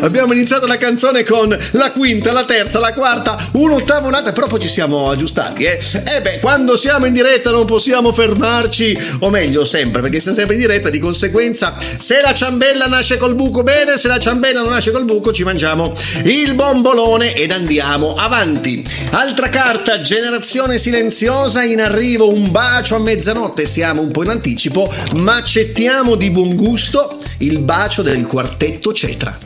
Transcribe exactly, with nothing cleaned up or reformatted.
Abbiamo iniziato la canzone con la quinta, la terza, la quarta, un'ottava, un'altra, però poi ci siamo aggiustati, eh. E beh, quando siamo in diretta non possiamo fermarci, o meglio, sempre, perché siamo sempre in diretta, di conseguenza, se la ciambella nasce col buco, bene, se la ciambella non nasce col buco, ci mangiamo il bombolone ed andiamo avanti. Altra carta, generazione silenziosa, in arrivo un bacio a mezzanotte, siamo un po' in anticipo, ma accettiamo di buon gusto il bacio del quartetto Cetra.